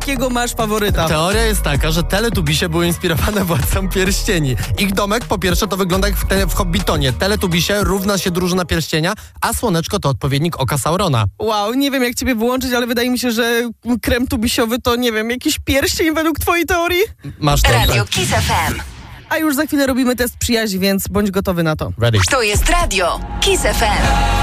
jakiego masz faworyta? Teoria jest taka, że Teletubisie były inspirowane Władcą Pierścieni. Ich domek po pierwsze to wygląda jak w Hobbitonie. Teletubisie równa się drużyna pierścienia, a słoneczko to odpowiednik oka Saurona. Wow, nie wiem jak ciebie wyłączyć, ale wydaje mi się, że krem tubisiowy to, nie wiem, jakiś pierścień według twojej teorii? Masz to. Radio Kiss FM. A już za chwilę robimy test przyjaźni, więc bądź gotowy na to. Ready. To jest Radio Kiss FM.